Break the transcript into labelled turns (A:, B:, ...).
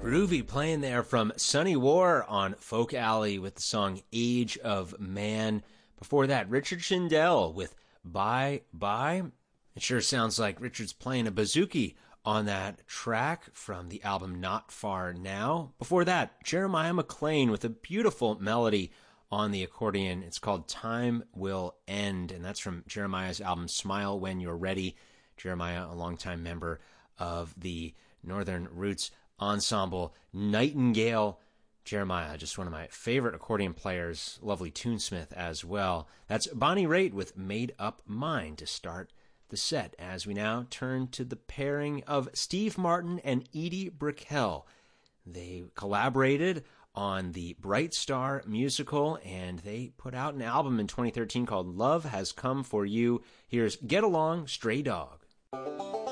A: Groovy playing there from Sunny War on Folk Alley with the song Age of Man. Before that, Richard Shindell with Bye Bye. It sure sounds like Richard's playing a bouzouki on that track from the album Not Far Now. Before that, Jeremiah McLean with a beautiful melody on the accordion. It's called Time Will End, and that's from Jeremiah's album Smile When You're Ready. Jeremiah, a longtime member of the Northern Roots Ensemble. Nightingale Jeremiah, just one of my favorite accordion players, lovely tunesmith as well. That's Bonnie Raitt with Made Up Mind to start the set, as we now turn to the pairing of Steve Martin and Edie Brickell. They collaborated on the Bright Star musical, and they put out an album in 2013 called Love Has Come For You. Here's Get Along, Stray Dog.